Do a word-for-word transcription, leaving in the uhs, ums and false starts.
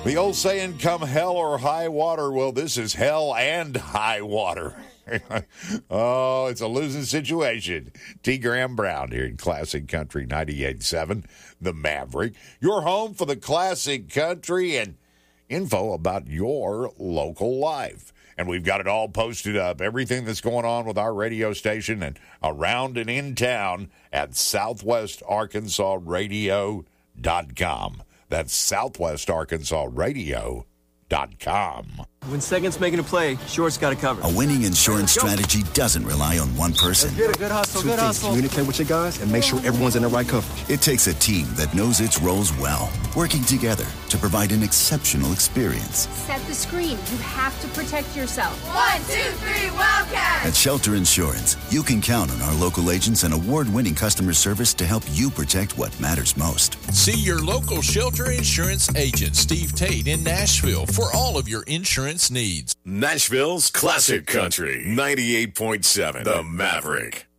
The old saying, come hell or high water. Well, this is hell and high water. Oh, it's a losing situation. T. Graham Brown here in Classic Country ninety-eight point seven, The Maverick. Your home for the classic country and info about your local life. And we've got it all posted up, everything that's going on with our radio station and around and in town at southwest arkansas radio dot com. That's southwest arkansas radio dot com. When Second's making a play, Short's got it covered. A winning insurance strategy doesn't rely on one person. Let's get a good hustle, Two good things. hustle. Communicate with your guys and make sure everyone's in the right coverage. It takes a team that knows its roles well, working together to provide an exceptional experience. Set the screen. You have to protect yourself. One, two, three, Wildcats! At Shelter Insurance, you can count on our local agents and award-winning customer service to help you protect what matters most. See your local Shelter Insurance agent, Steve Tate, in Nashville for all of your insurance needs. Nashville's Classic Country ninety-eight point seven, The Maverick.